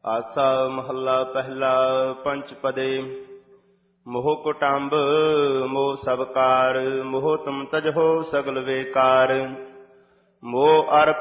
ਆਸਾ ਮਹੱਲਾ ਪਹਿਲਾ ਪੰਚ ਪਦੇ। ਮੋਹ ਕੁਟੰਬ ਮੋਹ ਸਭ ਕਾਰ, ਮੋਹ ਤੁਮ ਤਜਹੋ ਸਗਲ ਵੇਕਾਰ। ਮੋਹ ਅਰ